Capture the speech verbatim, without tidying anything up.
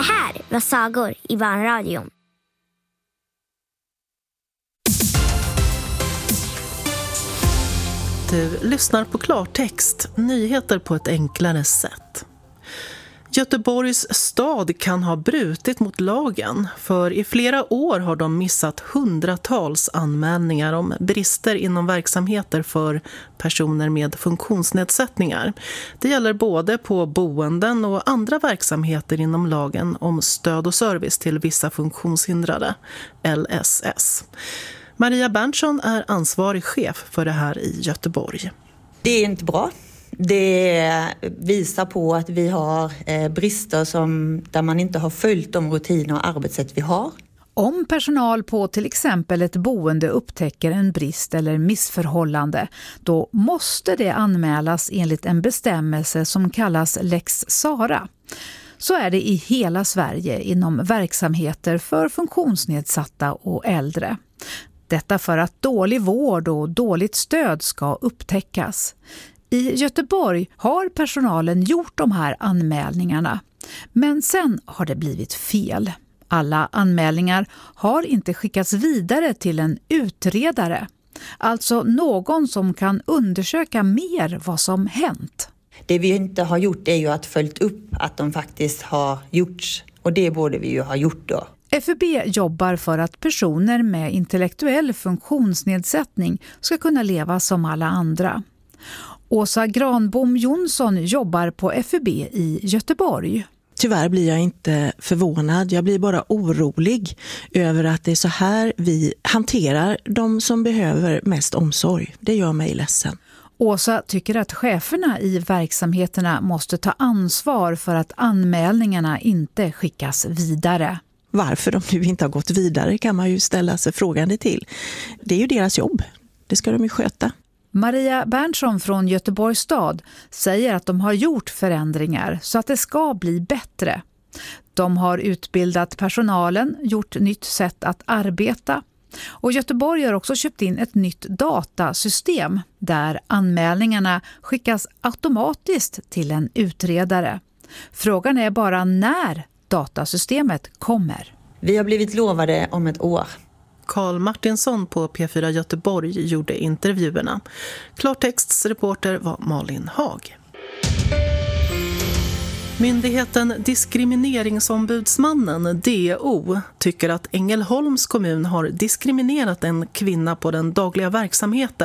här var Sagor i Barnradion. Du lyssnar på Klartext, nyheter på ett enklare sätt. Göteborgs stad kan ha brutit mot lagen, för i flera år har de missat hundratals anmälningar om brister inom verksamheter för personer med funktionsnedsättningar. Det gäller både på boenden och andra verksamheter inom lagen om stöd och service till vissa funktionshindrade, L S S. Maria Berntsson är ansvarig chef för det här i Göteborg. Det är inte bra. Det visar på att vi har brister som, där man inte har följt de rutiner och arbetssätt vi har. Om personal på till exempel ett boende upptäcker en brist eller missförhållande, då måste det anmälas enligt en bestämmelse som kallas Lex Sara. Så är det i hela Sverige inom verksamheter för funktionsnedsatta och äldre. Detta för att dålig vård och dåligt stöd ska upptäckas. I Göteborg har personalen gjort de här anmälningarna, men sen har det blivit fel. Alla anmälningar har inte skickats vidare till en utredare, alltså någon som kan undersöka mer vad som hänt. Det vi inte har gjort är ju att följt upp att de faktiskt har gjorts, och det borde vi ju ha gjort då. F U B jobbar för att personer med intellektuell funktionsnedsättning ska kunna leva som alla andra. Åsa Granbom Jonsson jobbar på F U B i Göteborg. Tyvärr blir jag inte förvånad, jag blir bara orolig över att det är så här vi hanterar de som behöver mest omsorg. Det gör mig ledsen. Åsa tycker att cheferna i verksamheterna måste ta ansvar för att anmälningarna inte skickas vidare. Varför de nu inte har gått vidare kan man ju ställa sig frågande till. Det är ju deras jobb, det ska de ju sköta. Maria Berntsson från Göteborgs stad säger att de har gjort förändringar så att det ska bli bättre. De har utbildat personalen, gjort nytt sätt att arbeta. Och Göteborg har också köpt in ett nytt datasystem där anmälningarna skickas automatiskt till en utredare. Frågan är bara när datasystemet kommer. Vi har blivit lovade om ett år. Karl Martinsson på P fyra Göteborg gjorde intervjuerna. Klartexts reporter var Malin Hag. Myndigheten Diskrimineringsombudsmannen D O tycker att Ängelholms kommun har diskriminerat en kvinna på den dagliga verksamheten